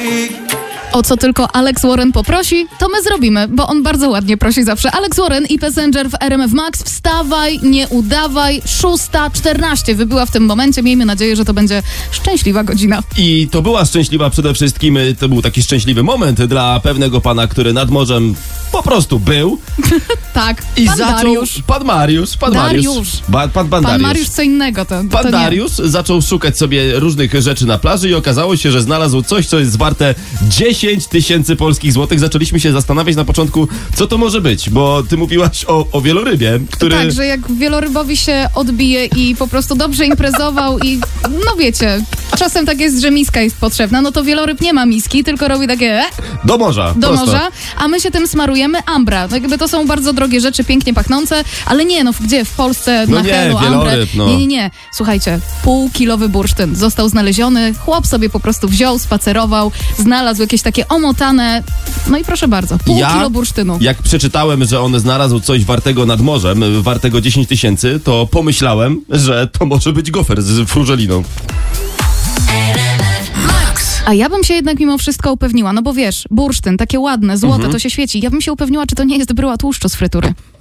O co tylko Alex Warren poprosi, to my zrobimy, bo on bardzo ładnie prosi zawsze. Alex Warren i Passenger w RMF Max. Wstawaj, nie udawaj. 6:14 wybyła w tym momencie. Miejmy nadzieję, że to będzie szczęśliwa godzina. I to była szczęśliwa przede wszystkim, to był taki szczęśliwy moment dla pewnego pana, który nad morzem po prostu był. Tak, I pan zaczął... Dariusz. Pan Mariusz. Pan Dariusz. Mariusz co innego. Pan nie. Dariusz zaczął szukać sobie różnych rzeczy na plaży i okazało się, że znalazł coś, co jest warte 10 000 polskich złotych. Zaczęliśmy się zastanawiać na początku, co to może być, bo ty mówiłaś o wielorybie, który... Tak, że jak wielorybowi się odbije i po prostu dobrze imprezował i no wiecie, czasem tak jest, że miska jest potrzebna, no to wieloryb nie ma miski, tylko robi takie Do morza. do prosto. morza, a my się tym smarujemy Ambra. No jakby to są bardzo drogie rzeczy, pięknie pachnące, ale nie, no gdzie? W Polsce No na nie, Helu, Ambrę. wieloryb, no. Nie. Słuchajcie, półkilowy bursztyn został znaleziony, chłop sobie po prostu wziął, spacerował, znalazł jakieś takie omotane, no i proszę bardzo, kilo bursztynu. Jak przeczytałem, że on znalazł coś wartego nad morzem, wartego 10 000, to pomyślałem, że to może być gofer z frużeliną. A ja bym się jednak mimo wszystko upewniła, no bo wiesz, bursztyn, takie ładne, złote, to się świeci. Ja bym się upewniła, czy to nie jest bryła tłuszczu z frytury.